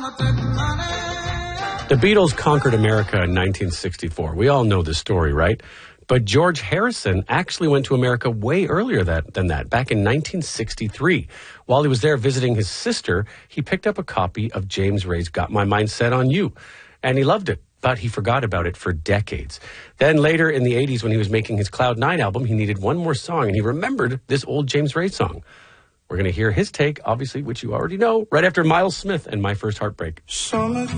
The Beatles conquered America in 1964. We all know this story, right? But George Harrison actually went to America way earlier than that, back in 1963. While he was there visiting his sister, he picked up a copy of James Ray's Got My Mind Set on You, and he loved it. But he forgot about it for decades. Then later in the 80s, when he was making his Cloud 9 album, he needed one more song, and he remembered this old James Ray song. We're going to hear his take, obviously, which you already know, right after Miles Smith and My First Heartbreak. So much